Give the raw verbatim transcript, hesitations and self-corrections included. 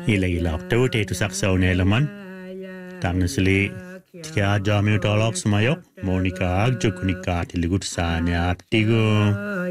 Ila-ila oktaute tu saksaw na elaman. Tamna sili tika jami utolok sumayok. Monika agjo kunika tiligut sa niya aptigo.